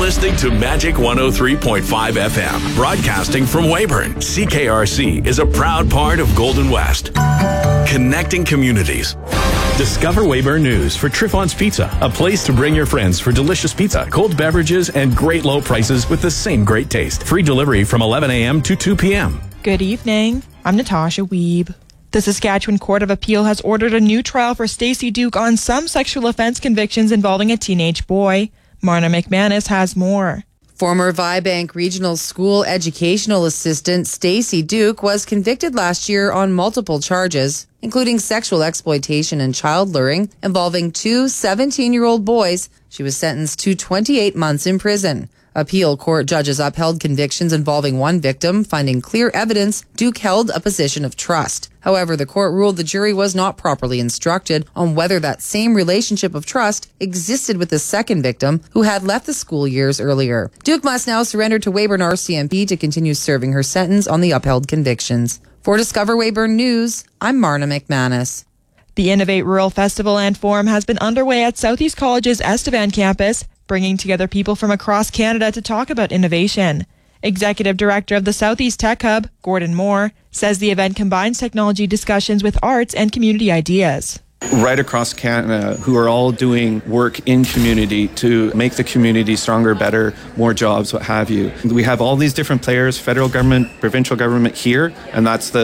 listening to Magic 103.5 FM, broadcasting from Weyburn. CKRC is a proud part of Golden West, connecting communities. Discover Weyburn News for Triffon's Pizza, a place to bring your friends for delicious pizza, cold beverages, and great low prices with the same great taste. Free delivery from 11 a.m. to 2 p.m. Good evening. I'm Natasha Wiebe. The Saskatchewan Court of Appeal has ordered a new trial for Stacey Duke on some sexual offense convictions involving a teenage boy. Marna McManus has more. Former Vibank Regional School Educational Assistant Stacey Duke was convicted last year on multiple charges, including sexual exploitation and child luring involving two 17-year-old boys. She was sentenced to 28 months in prison. Appeal court judges upheld convictions involving one victim, finding clear evidence Duke held a position of trust. However, the court ruled the jury was not properly instructed on whether that same relationship of trust existed with the second victim, who had left the school years earlier. Duke must now surrender to Weyburn RCMP to continue serving her sentence on the upheld convictions. For Discover Weyburn News, I'm Marna McManus. The Innovate Rural Festival and Forum has been underway at Southeast College's Estevan campus, bringing together people from across Canada to talk about innovation. Executive Director of the Southeast Tech Hub, Gordon Moore, says the event combines technology discussions with arts and community ideas. Right across Canada, who are all doing work in community to make the community stronger, better, more jobs, what have you. We have all these different players, federal government, provincial government here, and that's the